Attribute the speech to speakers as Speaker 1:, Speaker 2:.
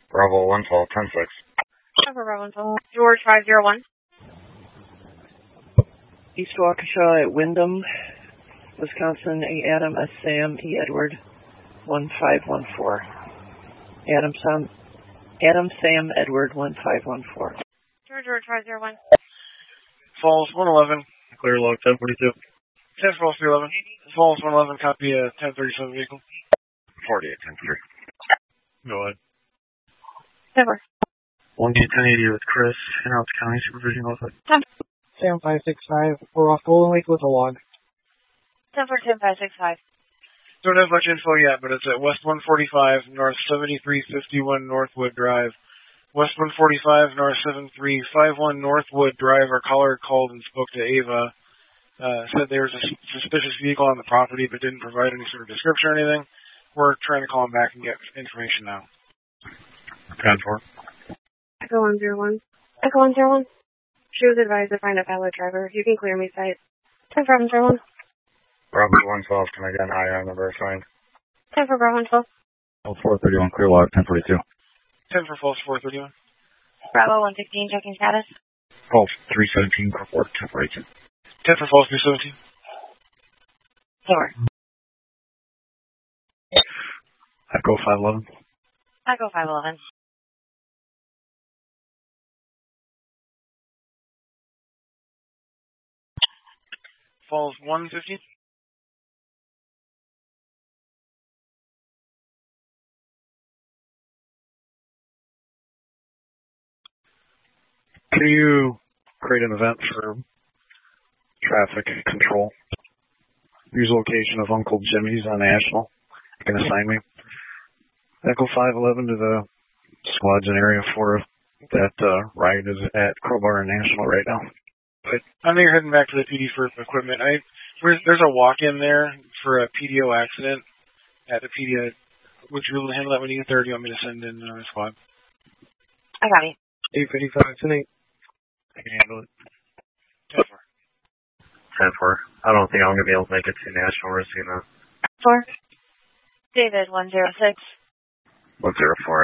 Speaker 1: Bravo 112, 10-6.
Speaker 2: Bravo 112. George 501.
Speaker 3: East Waukesha at Wyndham, Wisconsin, A. Adam, S. Sam, E. Edward, 1514. Adam, Sam, Edward, 1514.
Speaker 2: George 501.
Speaker 4: Falls 111.
Speaker 1: Clear log 1042.
Speaker 4: 10 Falls 311. Falls 111, copy 1037 vehicle.
Speaker 1: 48, 10-3. Go ahead.
Speaker 2: 10-4.
Speaker 1: 1080 with Chris, Hanout County Supervision Office.
Speaker 2: 10.
Speaker 5: Sam 565. We're off Golden Lake with a log.
Speaker 2: 10-4, 10-565.
Speaker 4: Don't have much info yet, but it's at West 145, North 7351 Northwood Drive. West 145, North 7351 Northwood Drive. Our caller called and spoke to Ava. Said there was a suspicious vehicle on the property, but didn't provide any sort of description or anything. We're trying to call him back and get information now.
Speaker 1: 10-4.
Speaker 2: Echo 101. Echo 101. She was advised to find a valid driver. You can clear me site. 10-4, 101.
Speaker 1: Bravo 112, can I get an IR number assigned?
Speaker 2: 10-4, Bravo 112.
Speaker 1: 431, clear log 1042.
Speaker 4: 10 for Falls 431.
Speaker 2: Bravo 116, checking status.
Speaker 1: False 317, report 1042.
Speaker 4: 10 for Falls 317.
Speaker 2: Lower.
Speaker 1: Echo 511.
Speaker 2: Echo 511.
Speaker 4: Falls 150.
Speaker 1: Can you create an event for traffic control? Use location of Uncle Jimmy's on National. You can assign me. Echo 511 to the squads in area 4. That ride is at Crowbar and National right now.
Speaker 4: But I know you're heading back to the PD for equipment. There's a walk-in there for a PDO accident at the PDO. Would you really handle that when you get there, or do you want me to send in another squad?
Speaker 2: I got it.
Speaker 5: 855 tonight.
Speaker 1: I can handle it.
Speaker 4: 10-4.
Speaker 1: 10-4. I don't think I'm going to be able to make it to National. We're seeing
Speaker 2: 4. David 106.
Speaker 1: 104.